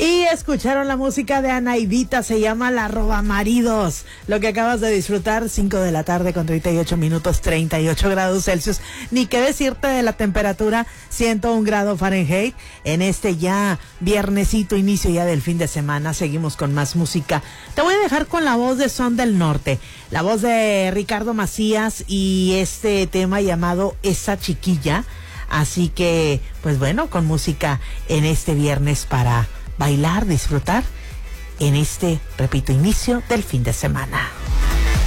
Y escucharon la música de Anaidita, se llama La Roba Maridos. Lo que acabas de disfrutar, 5 de la tarde con 38 minutos, 38 grados Celsius. Ni qué decirte de la temperatura, 101 grados Fahrenheit. En este ya viernesito, inicio ya del fin de semana, seguimos con más música. Te voy a dejar con la voz de Son del Norte, la voz de Ricardo Macías y este tema llamado Esa Chiquilla. Así que, pues bueno, con música en este viernes para bailar, disfrutar en este, repito, inicio del fin de semana.